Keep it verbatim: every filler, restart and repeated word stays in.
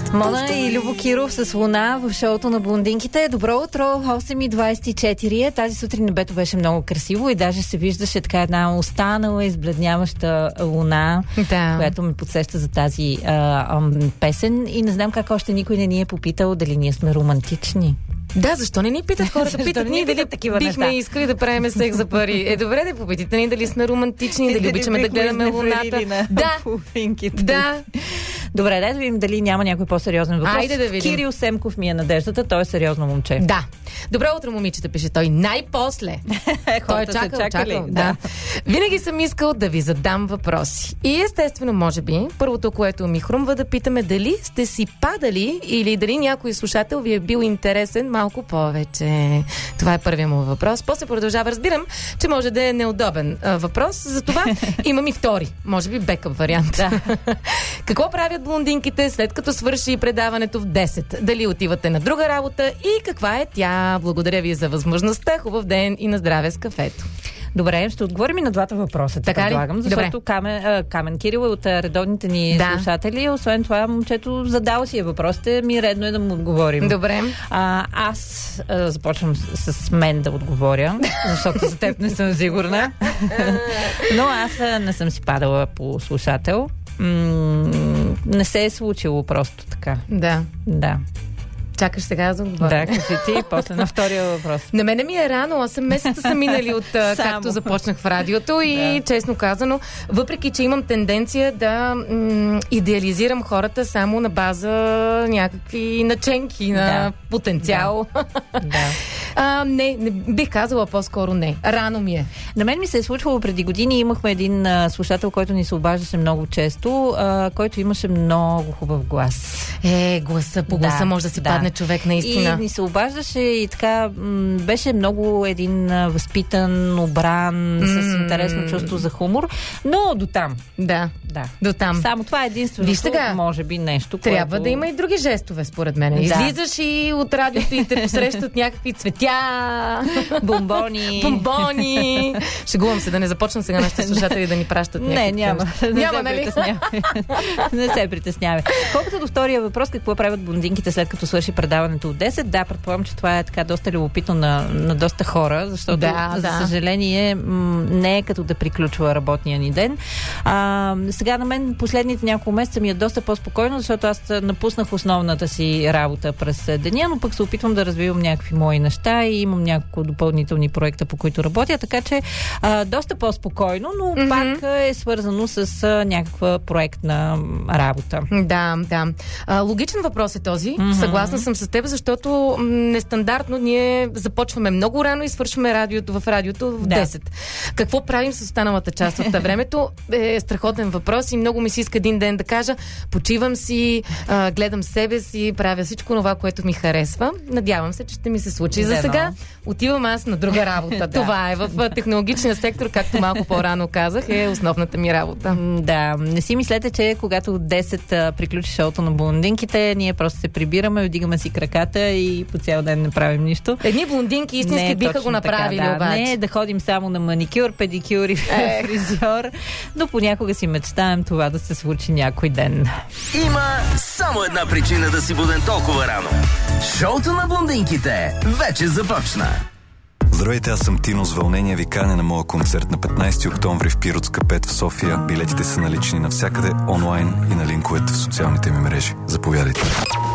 Мона и Любо Киров с Луна в шоуто на блондинките. Добро утро, осем и двадесет и четири. Тази сутрин небето беше много красиво и даже се виждаше така една останала избледняваща луна, да. която ме подсеща за тази а, а, песен. И не знам как още никой не ни е попитал дали ние сме романтични. Да, защо не ни питат хората? Питат ни дали такива бихме неща. искали да правим секс за пари. Е, добре да попитате ни дали сме романтични, дали обичаме да гледаме луната. Да. Да. Добре, дай да видим дали няма някой по-сериозен въпрос. Айде да видим. Кирил Семков ми е надеждата, той е сериозно момче. Да. Добро утро, момичета, пише той. Най-после. Той е чакал, чакал. Да. да. Винаги съм искал да ви задам въпроси. И естествено, може би, първото, което ми хрумва, да питаме дали сте си падали или дали някой слушател ви е бил интересен малко повече. Това е първият му въпрос. После продължава. Разбирам, че може да е неудобен а, въпрос. Затова имам и втори. Може би бекъп вариант. Да. Какво правят блондинките след като свърши предаването в десет? Дали отивате на друга работа и каква е тя? Благодаря ви за възможността. Хубав ден и на здраве с кафето. Добре, ще отговорим и на двата въпроса. Така предлагам, защото Камен, а, Камен Кирил е от редовните ни да. слушатели. Освен това, момчето задава си е въпросите. Ми редно е да му отговорим. Добре. А, аз а, започвам с, с мен да отговоря, защото за теб не съм сигурна. Но аз а, не съм си падала по слушател. М- не се е случило просто така. Да. Да. Чакаш сега да отговоря. Да, кажи ти, после на втория въпрос. На мене ми е рано, осем месеца са минали от както започнах в радиото и да. Честно казано, въпреки че имам тенденция да м- идеализирам хората само на база някакви наченки на да. потенциал. Да. да. А, не, не, бих казала по-скоро не. Рано ми е. На мен ми се е случвало преди години. Имахме един а, слушател, който ни се обаждаше много често, а, който имаше много хубав глас. Е, гласа, по гласа да, може да си да. падне човек, наистина. И ни се обаждаше и така м- беше много един а, възпитан, обран, mm. с интересно чувство за хумор, но до там. Да, да. до там. Само това е единственото, Виж сега, може би нещо, трябва което... да има и други жестове, според мен. Да. Излизаш и от радиото и те посрещат някакви цветя, бомбони. Бомбони. Шегувам се да не започна сега нашите слушатели да ни пращат някакви. Не, няма. Не няма, се нали? притеснявай. Не се притеснявай. Колкото до втория въпрос, какво правят блондинките след като свърши предаването от десет, да, предполагам, че това е така доста любопитно на, на доста хора, защото да, за да. съжаление м- не е като да приключва работния ни ден. А, сега на мен последните няколко месеца ми е доста по-спокойно, защото аз напуснах основната си работа през деня, но пък се опитвам да развивам някакви мои неща и имам няколко допълнителни проекта, по които работя, така че а, доста по-спокойно, но mm-hmm. пак е свързано с а, някаква проектна работа. Да, да. А, логичен въпрос е този. Mm-hmm. Съгласна съм с теб, защото м- нестандартно ние започваме много рано и свършваме радиото в радиото в десет. Да. Какво правим с останалата част от времето е страхотен въпрос и много ми се иска един ден да кажа, почивам си, а, гледам себе си, правя всичко това, което ми харесва. Надявам се, че ще ми се случи. За сега отивам аз на друга работа. Да. Това е в технологичния сектор, както малко по-рано казах, е основната ми работа. Да, не си мислете, че когато от десет а, приключи шоуто на блондинките, ние просто се прибираме, вдигаме си краката и по цял ден не правим нищо. Едни блондинки истински не, биха го направили, така, да. обаче. Не да ходим само на маникюр, педикюр и фризьор, но понякога си мечтаем това да се случи някой ден. Има само една причина да си буден толкова рано. Шоуто на блондинките вече започна. Здравейте, аз съм Тино. С вълнение ви каня на моя концерт на петнайсети октомври в Пиротска пет в София. Билетите са налични навсякъде онлайн и на линковете в социалните ми мрежи. Заповядайте.